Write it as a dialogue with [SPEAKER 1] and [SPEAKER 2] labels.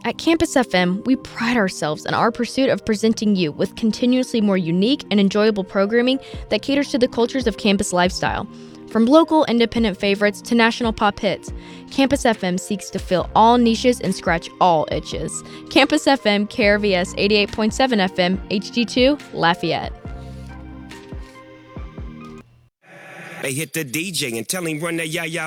[SPEAKER 1] At Campus FM, we pride ourselves in our pursuit of presenting you with continuously more unique and enjoyable programming that caters to the cultures of campus lifestyle. From local independent favorites to national pop hits, Campus FM seeks to fill all niches and scratch all itches. Campus FM, KRVS 88.7 FM, HD2, Lafayette.
[SPEAKER 2] Hey, hit the DJ and tell him run that ya